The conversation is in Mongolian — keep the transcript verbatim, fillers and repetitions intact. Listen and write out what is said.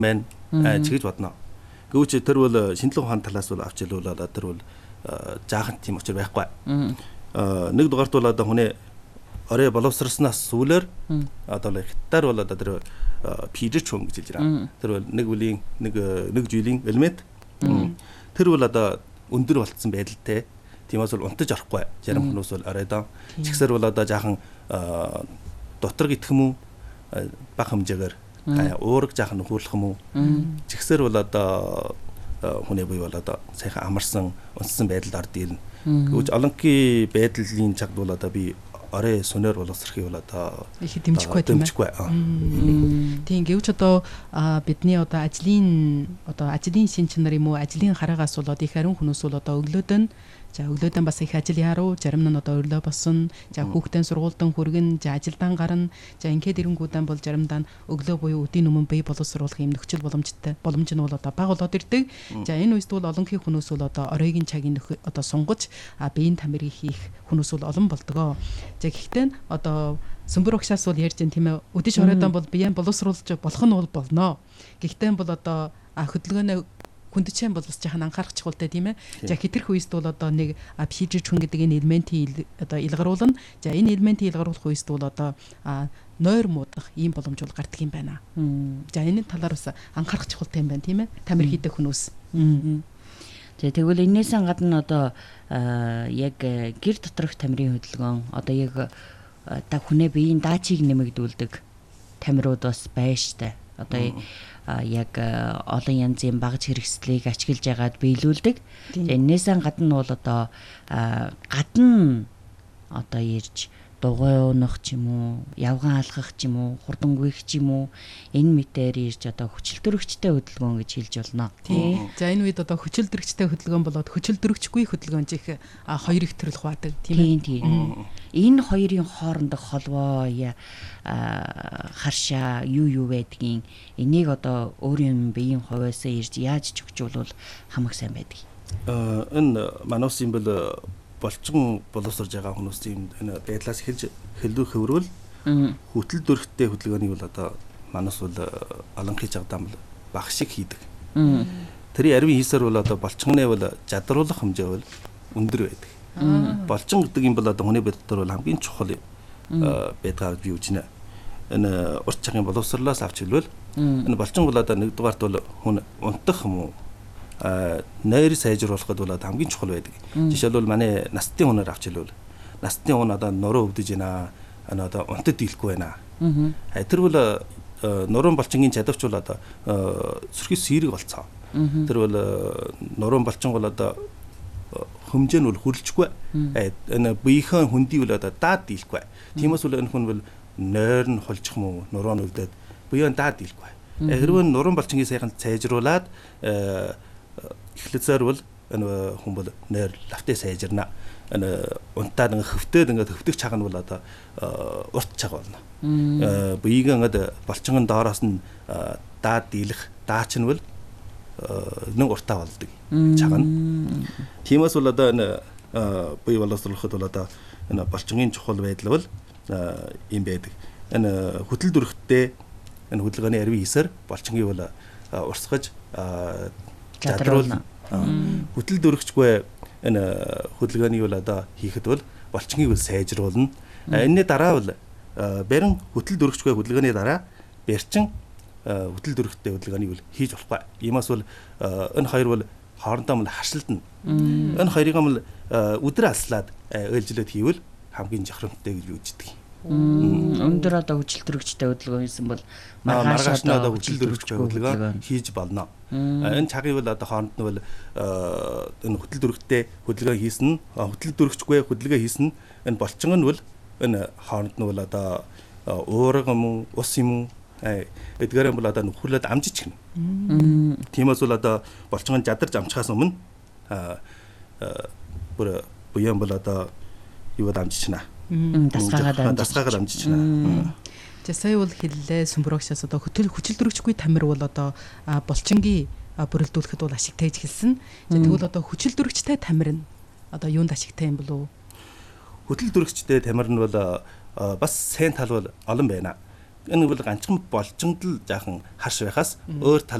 маань чигж бодно. Гэвч тэр бол шинжилгээ ухааны талаас бол авч илүүл одоо тэр бол жаахан тийм очир байхгүй. Нэг дугаарт бол одоо хүний орой боловсрснаас сүүлээр одоо хятадаар бол одоо тэр пижч хүн гэж хэлж байгаа. Тэр бол нэг үлийн нэг нэг жилийн элемент. Тэр бол одоо өндөр болцсон байдалтай. Тиймээс бол унтаж орохгүй. Зарим хүмүүс бол оройдоо. Чигсэр бол одоо жаахан дотор гитх юм уу бага хэмжээгээр уураг жаахан нөхөрлөх юм уу. Чигсэр бол одоо хүний бие бол одоо сайхан амарсан унтсан байдалд орд ирнэ. Гэвч олонхий байдлын чагд бол одоо би орой сүнээр боловсрохыг бол одоо их дэмжихгүй тийм ээ. Тийм гэвч одоо бидний одоо ажлын одоо ажлын шин чанар юм уу ажлын хараагаас болоод их ариун хүмүүс бол одоо өглөөд нь за өглөөдөө бас их ажил яруу зарим нь одоо өрлөө босон за хүүхдэн сургуульдан хүргэн за ажилдаа гарна за ингээд ирэнгүүдэн бол заримдаа өглөө буюу өдийн өмнө бие боловсруулах юм нөхцөл боломжтой боломж нь бол одоо бага болоод ирдэг. За энэ үед бол олонхий хүмүүс бол одоо оройгийн цагийн одоо сунгаж биеийн тамирыг хийх хүмүүс бол олон болдгоо. За гэхдээ одоо Сүмбэр багшаас бол ярьж байна тийм ээ өдөж оройдоо бол биеийн боловсруулж болох нь бол болно. Гэхдээ бол одоо хөдөлгөөнөө хүндчэн бол бас жаахан анхаарах чухалтай тийм ээ. За хитрх үест бол одоо нэг пижч хүн гэдэг энэ элементийг одоо илгаруулна. За энэ элементийг илгаруулах үест бол одоо нойр муудах ийм боломж бол гардаг юм байна. За энэ талаар бас анхаарах чухалтай юм байна тийм ээ. Тамир хийдэг хүмүүс. За тэгвэл энээс гадна одоо яг гэр доторх тамирын хөдөлгөөн одоо яг та хүнээ биеийн даачийг нэмэгдүүлдэг тамирууд бас байна штэ. Одоо яг олон янзын багж хэрэгслийг ашиглаж яагаад биелүүлдэг. Энээс гадна бол одоо гадна одоо ирж дугуй унах ч юм уу, явган алхах ч юм уу, хурдан гүйх ч юм уу энэ мэтээр ирж одоо хүчил төрөгчтэй хөдөлгөөн гэж хэлж болно. Тийм. За энэ үед одоо хүчил төрөгчтэй хөдөлгөөн болоод хүчил төрөгчгүй хөдөлгөөн чих хоёр их төрөл хувадаг тийм ээ. Энэ хоёрын хоорондох холбоо харшаа юу юу байдгийг энийг одоо өөрийн биеийн хувьяасаа ирж яаж чөгжүүлвэл хамаг сайн байдаг. Э энэ манус юм бол болчин боловсрж байгаа хүмүүсийн энэ байдлаас эхэлж хэлдвэр хөврөл хөтөл дөрхтэй хөдөлгөөнийг бол одоо манус бол олонхий жагдаан бол баг шиг хийдэг. Тэрийн арвин хийсээр бол одоо болчгоны бол жадруулах хэмжээ бол өндөр байдаг. Болчин гэдэг юм бол одоо хүний бод дотор бол хамгийн чухал байдгаа би үзнэ. Энэ урт цагийн боловсрлоос авч хэлвэл энэ болчин бол одоо нэгдүгээрт бол хүн унтах юм уу нойр сайжруулахад бол хамгийн чухал байдаг. Жишээлбэл манай настын хүнээр авч хэлвэл настын хүн одоо нуруу өвдөж байна. Одоо унтад дийлэхгүй байна. Тэр бол нурууны болчингийн чадварч бол одоо сүрхий сэрэг болцоо. Тэр бол нурууны болчин бол одоо хэмжээ нь бол хүрлжгүй. Энэ биеийн хүндий бол одоо даад дийлэхгүй. Тиймээс бол энэ хүн бол нойр нь холжих юм уу, нуруу нь өвдөд биеийн даад дийлэхгүй. Хэрвээ нурууны болчингийн сайхан сайжруулад эхлэцээр бол энэ хүн бол нойр лавтаа сайжирна. Энэ унтаад ингээ хөвтөд ингээ хөвтөх чаг нь бол одоо урт чаг болно. Биеийн ингээ болчингон доороос нь даад дийлэх даач нь бол нэг уртаа болдог чаг нь. Тиймээс бол одоо энэ бие боловсруулахад бол одоо энэ болчингийн чухал байдал бол юм байдаг. Энэ хөдөл дүрхтээ энэ хөдөлгөөний арвин хийсээр болчингийн бол урсгаж жадруулна. Хөдөл дүрхчгүй энэ хөдөлгөөнийг бол одоо хийхэд бол болчингийг бол сайжруулна. Энэний дараа бол барин хөдөл дүрхчгүй хөдөлгөөний дараа барьчин хөдөл дүрхтэй хөдөлгөөнийг бол хийж болохгүй. Иймээс бол энэ хоёр бол хоорондоо мэл харшилдана. Энэ хоёрыг бол өдөр алслаад ээлжлээд хийвэл хамгийн жахрамтай гэж үздэг. Өндөр одоо хүчил төрөгчтэй хөдөлгөөн хийсэн бол маргааш нь одоо хүчил төрөгчтэй хөдөлгөөн хийж болно. Энэ цагийг бол одоо хооронд нь бол энэ хөдөл төрөгтэй хөдөлгөөн хийсэн, хөдөл төрөгчгүй хөдөлгөөн хийсэн энэ болчин нь бол энэ хооронд нь бол одоо уурга юм уу, ус юм уу эдгээрэн бол одоо нөхөрлөд амжиж гэнэ. Тиймээс бол одоо болчин жадарч амжихаас өмнө бүр буян бол одоо юу амжиж байна. Дасгаагаад дасгаагаад амжиж байна. За сая бол хэллээ сүмброгчаас одоо хөтөл хүчил төрөгчгүй тамир бол одоо болчингийн бүрэлдүүлэхэд бол ашигтай гэж хэлсэн. За тэгвэл одоо хүчил төрөгчтэй тамир нь одоо юунд ашигтай юм болов уу? Хөтөл төрөгчтэй тамир нь бол бас сайн тал бол олон байна. Энэ бол ганцхан болжинд л жаахан харш байхаас өөр тал